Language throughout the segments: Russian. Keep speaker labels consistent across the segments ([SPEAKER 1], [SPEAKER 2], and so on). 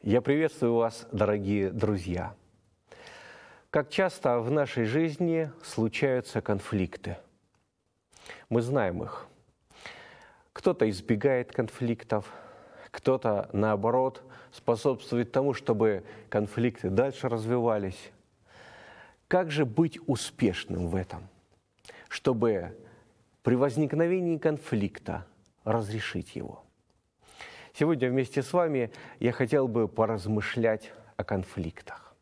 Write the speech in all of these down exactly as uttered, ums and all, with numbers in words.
[SPEAKER 1] Я приветствую вас, дорогие друзья. Как часто в нашей жизни случаются конфликты. Мы знаем их. Кто-то избегает конфликтов, кто-то, наоборот, способствует тому, чтобы конфликты дальше развивались. Как же быть успешным в этом, чтобы при возникновении конфликта разрешить его? Сегодня вместе с вами я хотел бы поразмышлять о конфликтах.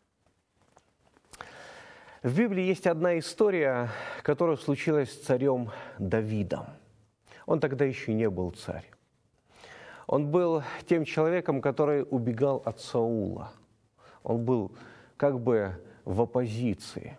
[SPEAKER 1] В Библии есть одна история, которая случилась с царем Давидом. Он тогда еще не был царь. Он был тем человеком, который убегал от Саула. Он был как бы в оппозиции.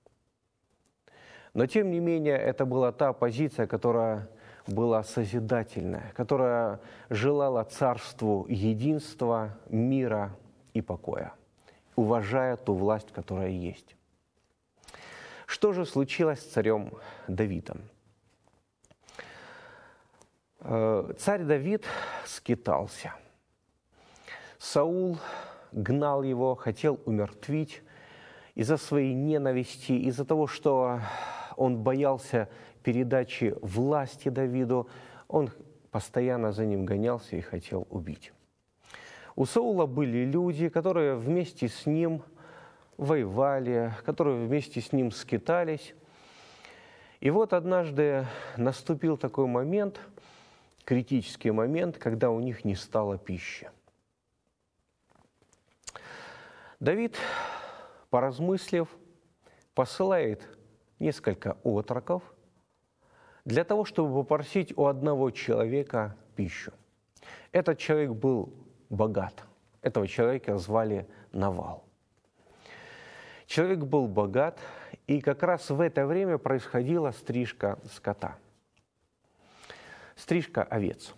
[SPEAKER 1] Но тем не менее, это была та оппозиция, которая была созидательная, которая желала царству единства, мира и покоя, уважая ту власть, которая есть. Что же случилось с царем Давидом? Царь Давид скитался. Саул гнал его, хотел умертвить из-за своей ненависти, из-за того, что он боялся передачи власти Давиду, он постоянно за ним гонялся и хотел убить. У Саула были люди, которые вместе с ним воевали, которые вместе с ним скитались. И вот однажды наступил такой момент, критический момент, когда у них не стало пищи. Давид, поразмыслив, посылает несколько отроков для того, чтобы попросить у одного человека пищу. Этот человек был богат. Этого человека звали Навал. Человек был богат, и как раз в это время происходила стрижка скота. Стрижка овец.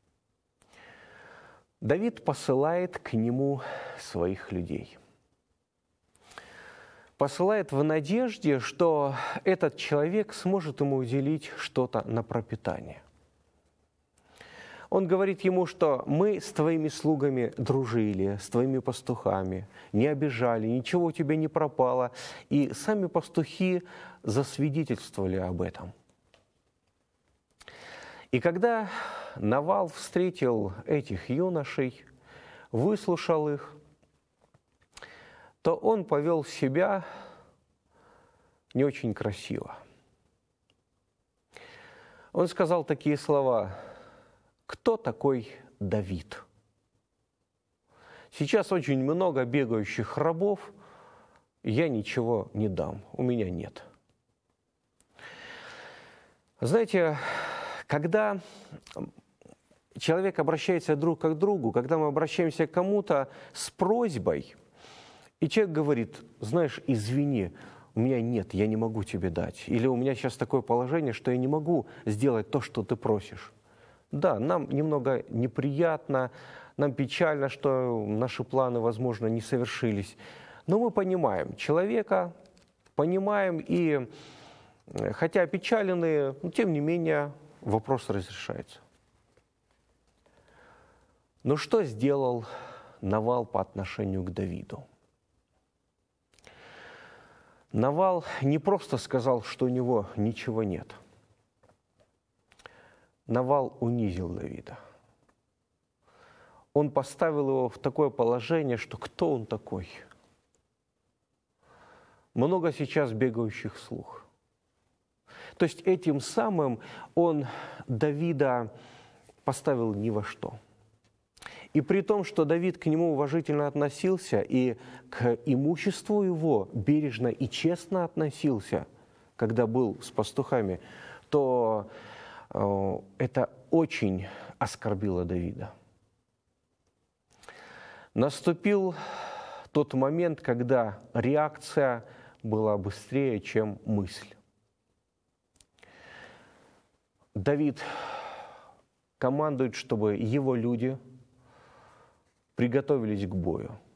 [SPEAKER 1] Давид посылает к нему своих людей. Посылает в надежде, что этот человек сможет ему уделить что-то на пропитание. Он говорит ему, что мы с твоими слугами дружили, с твоими пастухами, не обижали, ничего у тебя не пропало. И сами пастухи засвидетельствовали об этом. И когда Навал встретил этих юношей, выслушал их, то он повел себя не очень красиво. Он сказал такие слова: «Кто такой Давид? Сейчас очень много бегающих рабов, я ничего не дам, у меня нет». Знаете, когда человек обращается друг к другу, когда мы обращаемся к кому-то с просьбой, и человек говорит: знаешь, извини, у меня нет, я не могу тебе дать. Или у меня сейчас такое положение, что я не могу сделать то, что ты просишь. Да, нам немного неприятно, нам печально, что наши планы, возможно, не совершились. Но мы понимаем человека, понимаем, и хотя опечаленные, но тем не менее вопрос разрешается. Но что сделал Навал по отношению к Давиду? Навал не просто сказал, что у него ничего нет. Навал унизил Давида. Он поставил его в такое положение, что кто он такой? Много сейчас бегающих слух. То есть этим самым он Давида поставил ни во что. И при том, что Давид к нему уважительно относился и к имуществу его бережно и честно относился, когда был с пастухами, то э, это очень оскорбило Давида. Наступил тот момент, когда реакция была быстрее, чем мысль. Давид командует, чтобы его люди приготовились к бою.